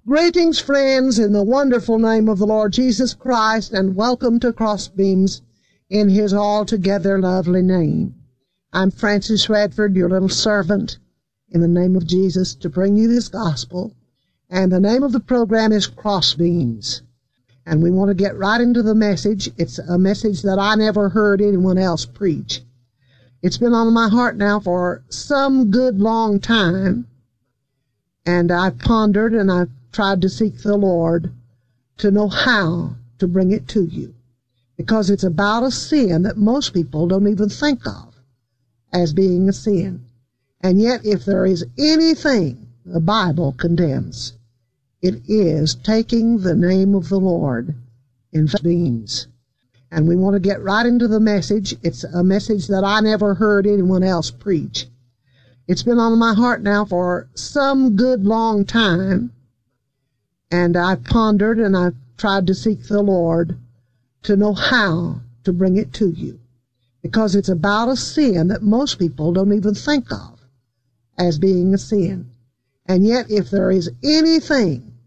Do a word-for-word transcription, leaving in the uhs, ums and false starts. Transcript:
Greetings, friends, in the wonderful name of the Lord Jesus Christ, and welcome to Crossbeams in His altogether lovely name. I'm Francis Radford, your little servant, in the name of Jesus, to bring you this gospel. And the name of the program is Crossbeams. And we want to get right into the message. It's a message that I never heard anyone else preach. It's been on my heart now for some good long time. And I've pondered and I've tried to seek the Lord to know how to bring it to you. Because it's about a sin that most people don't even think of as being a sin. And yet, if there is anything the Bible condemns, it is taking the name of the Lord in vain. And we want to get right into the message. It's a message that I never heard anyone else preach. It's been on my heart now for some good long time. And I've pondered and I've tried to seek the Lord to know how to bring it to you. Because it's about a sin that most people don't even think of as being a sin. And yet, if there is anything